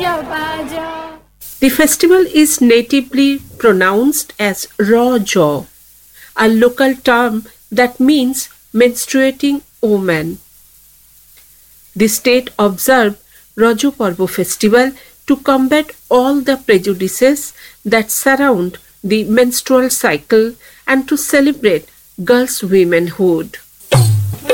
The festival is natively pronounced as Raw, a local term that means menstruating woman. The state observed Rajo Parvo festival to combat all the prejudices that surround the menstrual cycle and to celebrate girls' womanhood.